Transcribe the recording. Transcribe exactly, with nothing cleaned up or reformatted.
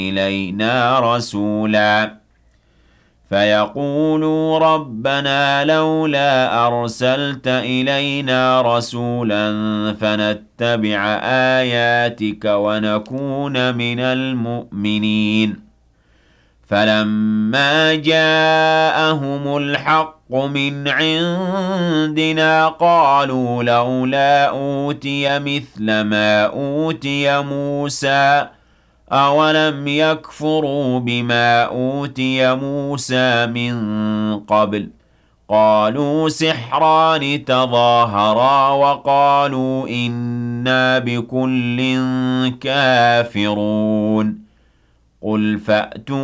إلينا رسولا فيقولوا ربنا لولا أرسلت إلينا رسولا فنتبع آياتك ونكون من المؤمنين فلما جاءهم الحق من عندنا قالوا لولا أوتي مثل ما أوتي موسى أولم يكفروا بما أوتي موسى من قبل قالوا سحران تظاهرا وقالوا إنا بكل كافرون قل فأتوا